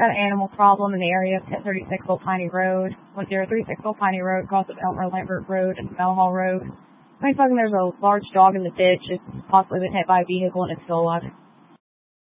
got an animal problem in the area of 1036 Old Piney Road, 1036 Old Piney Road, across of Elmer Lambert Road and Bell Hall Road. There's a large dog in the ditch. It's possibly been hit by a vehicle and it's still alive.